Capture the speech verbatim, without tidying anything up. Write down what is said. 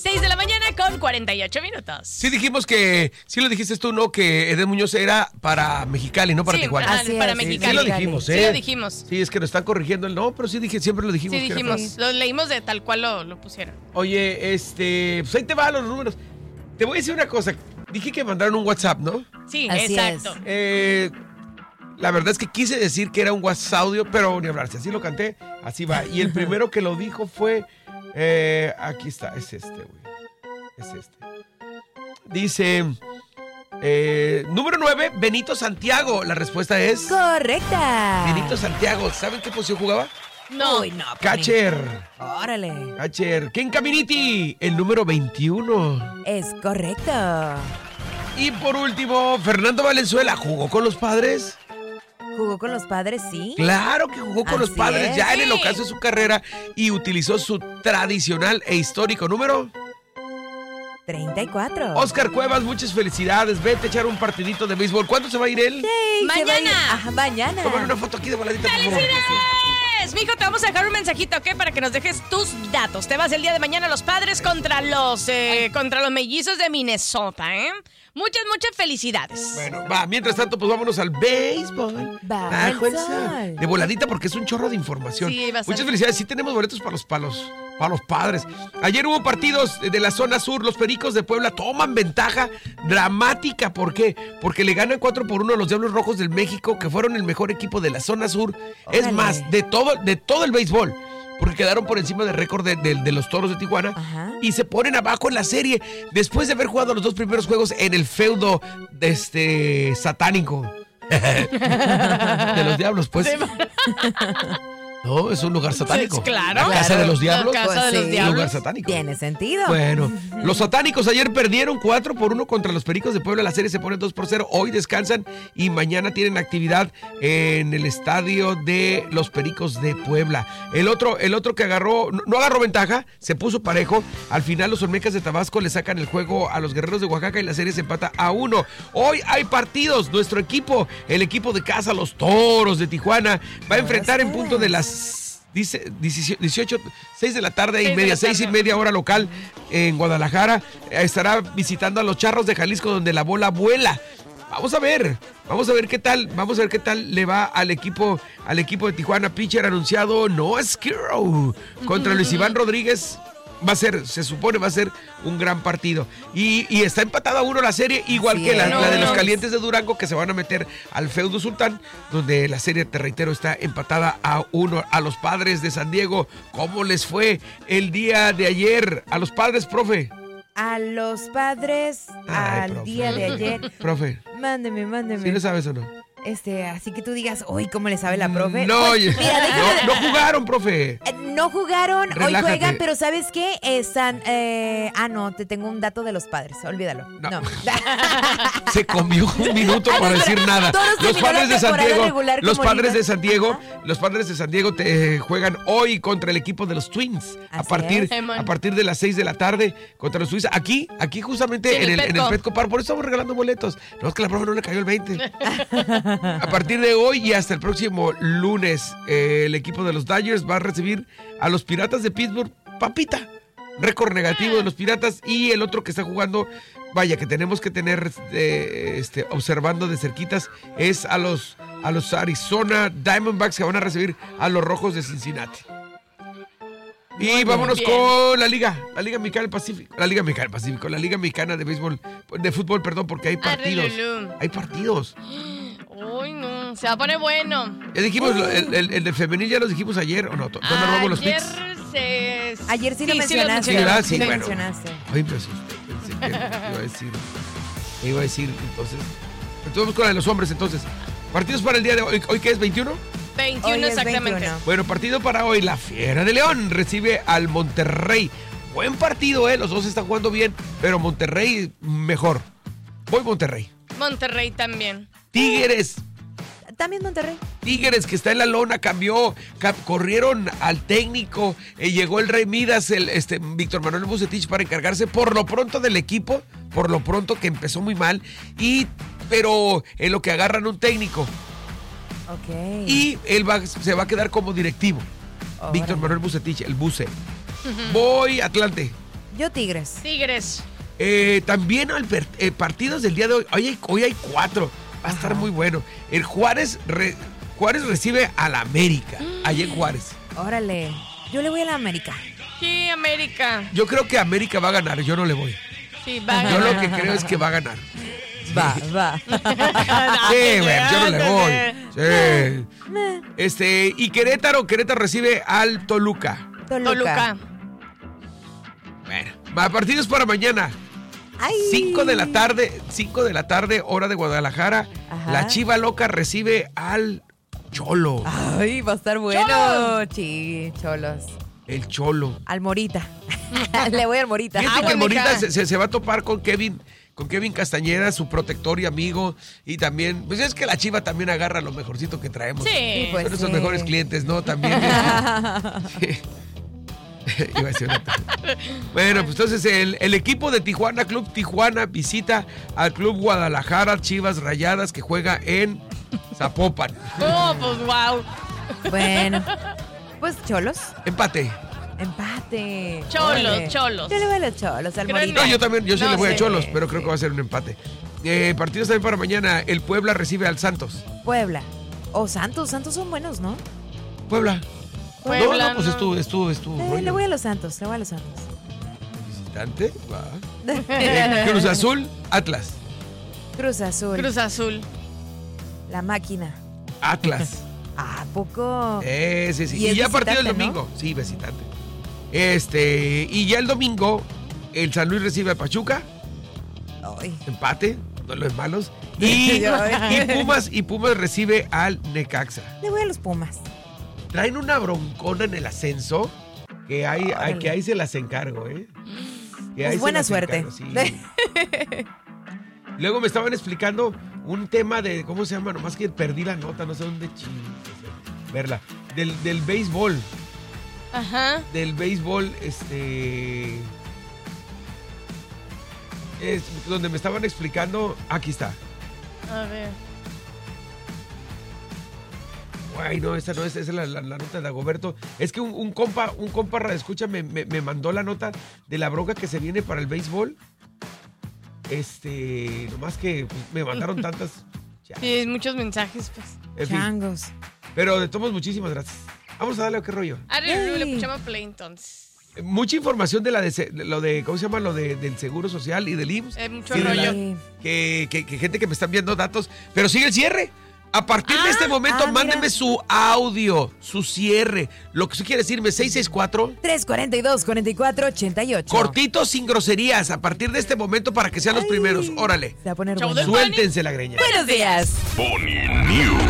seis de la mañana con cuarenta y ocho minutos. Sí dijimos que, sí lo dijiste tú, ¿no? Que Edén Muñoz era para Mexicali, no para sí, Tijuana. Así para sí, Mexicali. Sí lo dijimos, ¿eh? Sí lo dijimos. Sí, es que nos están corrigiendo el no, pero sí dije, siempre lo dijimos. Sí dijimos, lo leímos de tal cual lo, lo pusieron. Oye, este, pues ahí te van los números. Te voy a decir una cosa, dije que mandaron un WhatsApp, ¿no? Sí, Así exacto. es. Eh, la verdad es que quise decir que era un WhatsApp audio, pero ni hablar, si así lo canté, así va. Y el primero que lo dijo fue, eh, aquí está, es este, güey. Es este. Dice, eh, número nueve, Benito Santiago. La respuesta es... Correcta. Benito Santiago. ¿Saben qué posición jugaba? No. Uy, no. Catcher. Órale. Catcher. Ken Caminiti, el número veintiuno. Es correcto. Y por último, Fernando Valenzuela. ¿Jugó con los Padres? ¿Jugó con los Padres, sí? Claro que jugó con Así los Padres es. ya en el Sí. ocaso de su carrera y utilizó su tradicional e histórico número. treinta y cuatro. Oscar Cuevas, muchas felicidades. Vete a echar un partidito de béisbol. ¿Cuándo se va a ir él? Ey, se va a ir- Mañana. Ajá, mañana. Tómale una foto aquí de voladita, por favor. ¡Felicidades! Mijo, te vamos a dejar un mensajito, ¿ok? Para que nos dejes tus datos. Te vas el día de mañana a los Padres contra los, eh, contra los mellizos de Minnesota, ¿eh? Muchas, muchas felicidades. Bueno, va, mientras tanto, pues vámonos al béisbol. Bajo el sol. sol. De voladita porque es un chorro de información. Sí, bastante. Muchas felicidades. Sí tenemos boletos para los palos. Para los Padres. Ayer hubo partidos de la zona sur. Los Pericos de Puebla toman ventaja dramática. ¿Por qué? Porque le ganan cuatro por uno a los Diablos Rojos del México, que fueron el mejor equipo de la zona sur. Es Órale. más, de todo, de todo el béisbol. Porque quedaron por encima del récord de, de- de los Toros de Tijuana. Ajá. Y se ponen abajo en la serie. Después de haber jugado los dos primeros juegos en el feudo de este satánico. De los Diablos, pues. No, es un lugar satánico. Pues, claro. La casa Claro. de los diablos. La casa de los Un diablos. lugar satánico. Tiene sentido. Bueno, los satánicos ayer perdieron cuatro por uno contra los Pericos de Puebla. La serie se pone dos por cero. Hoy descansan y mañana tienen actividad en el estadio de los Pericos de Puebla. El otro, el otro que agarró, no, no agarró ventaja, se puso parejo. Al final los Olmecas de Tabasco le sacan el juego a los Guerreros de Oaxaca y la serie se empata a uno. Hoy hay partidos. Nuestro equipo, el equipo de casa, los Toros de Tijuana, va a enfrentar en punto de las Dice dieciocho, seis de la tarde y Seis de media, la seis y tarde. media hora local en Guadalajara. Eh, Estará visitando a los Charros de Jalisco, donde la bola vuela. Vamos a ver, vamos a ver qué tal, vamos a ver qué tal le va al equipo, al equipo de Tijuana. Pitcher anunciado, Noah Skirrow contra Luis Iván Rodríguez. Va a ser, se supone, va a ser un gran partido. Y, y está empatada a uno la serie, igual Así que la, es. la de los No. Calientes de Durango, que se van a meter al feudo Sultán, donde la serie, te reitero, está empatada a uno. A los Padres de San Diego, ¿cómo les fue el día de ayer? A los Padres, profe. A los Padres, Ay, al profe. día de ayer. Profe, Mándeme, mándeme. ¿sí le sabes o no? Este, así que tú digas, uy, ¿cómo le sabe la profe? No, Pues, oye, mira, déjame- no, no jugaron, profe. Eh, No jugaron, Relájate. hoy juegan, pero ¿sabes qué? Están, eh, ah, no, te tengo un dato de los Padres, olvídalo. No. No. Se comió un minuto Ah, no, para espera. decir nada. Todos Los terminó Padres la de San temporada Diego, regular los como Padres líder. de San Diego, Ajá. los Padres de San Diego te, eh, juegan hoy contra el equipo de los Twins a Así partir es. Simón. a partir de las seis de la tarde contra los Twins. Aquí, aquí justamente Sí, en en el el, en el Petco. Petco Park, por eso estamos regalando boletos. No es que la profe no le cayó el veinte. A partir de hoy y hasta el próximo lunes, eh, el equipo de los Dodgers va a recibir a los Piratas de Pittsburgh. Papita, récord negativo de los Piratas. Y el otro que está jugando, vaya, que tenemos que tener eh, este, observando de cerquitas, es a los, a los Arizona Diamondbacks, que van a recibir a los Rojos de Cincinnati. Y Muy vámonos bien. con la Liga, la Liga Mexicana del Pacífico, la Liga Mexicana del Pacífico, la Liga Mexicana de béisbol, de fútbol, perdón, porque hay partidos. Arrelulú. Hay partidos. Uy, no, se va a poner bueno. Ya dijimos, lo- el, el, el de femenil ya los dijimos ayer, ¿o no? ¿Dónde robamos los Ayer picks? se... Ayer sí, lo los mencionaste. Sí, ¿verdad? Sí, lo bueno. mencionaste. Ay, me asusté, pensé que iba a decir, iba a decir, entonces, entonces vamos con la de los hombres, entonces. Partidos para el día de hoy, ¿hoy qué es? ¿veintiuno? veintiuno Hoy es exactamente. veintiuno. Bueno, partido para hoy, la Fiera de León recibe al Monterrey. Buen partido, ¿eh? Los dos están jugando bien, pero Monterrey mejor. Voy Monterrey. Monterrey también. Tigres. También Monterrey. Tigres que está en la lona, cambió, ca- corrieron al técnico, eh, llegó el Rey Midas, el este, Víctor Manuel Bucetich, para encargarse por lo pronto del equipo, por lo pronto que empezó muy mal, y pero en lo que agarran un técnico, Ok. y él va, se va a quedar como directivo. Órale. Víctor Manuel Bucetich, el Buce. Voy Atlante. Yo Tigres. Tigres. Eh, también Albert, eh, partidos del día de hoy. Hoy hay, hoy hay cuatro. Va a estar Ajá. muy bueno. El Juárez, re- Juárez recibe al América. Allá en Juárez. Órale. Yo le voy a la América. Sí, América. Yo creo que América va a ganar. Yo no le voy. Sí, va a Yo ganar. lo que creo es que va a ganar. Va, va. Sí, güey, yo no le voy. Sí. Este, y Querétaro, Querétaro recibe al Toluca. Toluca. Toluca. Bueno, va, partidos para mañana. Ay. cinco de la tarde, cinco de la tarde, hora de Guadalajara. Ajá. La Chiva Loca recibe al Cholo. Ay, va a estar bueno. ¡Cholos! Sí, cholos. El Cholo. Al Morita. Le voy al Morita. Fíjate Agua, que el Morita mija. se, se- se va a topar con Kevin, con Kevin Castañeda, su protector y amigo. Y también, pues es que la Chiva también agarra lo mejorcito que traemos. Sí. pues. Son esos sí. mejores clientes, ¿no? También. Sí. Iba a decir una- Bueno, pues entonces el, el equipo de Tijuana, Club Tijuana, visita al Club Guadalajara, Chivas Rayadas, que juega en Zapopan. Oh, pues wow. Bueno. Pues cholos. Empate. Empate. Cholos, Órale. cholos. Yo le voy a los cholos, al Creo Morita. No, yo también, yo sí No le voy a sé. Cholos, pero creo Sí. que va a ser un empate. Eh, partidos también para mañana. El Puebla recibe al Santos. Puebla. O Santos. Santos son buenos, ¿no? Puebla. Puebla, no, no, pues no. estuvo, estuvo, estuvo. Eh, rollo. le voy a los Santos. Le voy a los Santos. Visitante, va. Eh, Cruz Azul, Atlas. Cruz Azul. Cruz Azul. La máquina. Atlas. ¿A poco? Eh, sí, sí. Y Y, es ya partido el visitante, domingo. Sí, visitante. Este, y ya el domingo, el San Luis recibe a Pachuca. Ay. Empate, no los malos. Y, Ay. y Pumas, y Pumas recibe al Necaxa. Le voy a los Pumas. Traen una broncona en el ascenso que ahí, Órale. hay, que ahí se las encargo, ¿eh? Que Pues ahí se buena las suerte. encargo, sí. Luego me estaban explicando un tema de, ¿cómo se llama? Nomás que perdí la nota, no sé dónde chingados verla. Del, del béisbol, Ajá. del béisbol, este... Es donde me estaban explicando, aquí está. A ver. Ay, no, esta no, esta es la, la- la nota de Dagoberto. Es que un, un compa, un compa escucha, me, me, me mandó la nota de la bronca que se viene para el béisbol. Este, nomás que pues, me mandaron tantas. Ya, Sí, muchos mensajes, pues. en fin. Changos. Pero de todos, muchísimas gracias. Vamos a darle a qué rollo. Ahora le Ey. puchamos play entonces. Eh, Mucha información de la de, se- de lo de, ¿cómo se llama? Lo de, del Seguro Social y del I M S S. Eh, mucho Sí, de la- rollo. Sí. que, que- que gente que me están viendo datos, pero sigue el cierre. A partir de Ah, este momento, ah, mira. mándenme su audio, su cierre. Lo que usted quiere decirme, seis seis cuatro, tres cuarenta y dos, cuarenta y cuatro, ochenta y ocho. cortito, sin groserías, a partir de este momento para que sean los Ay. primeros. Órale, Se va a poner Chau bueno. del- suéltense la greña. Buenos días. Pony News.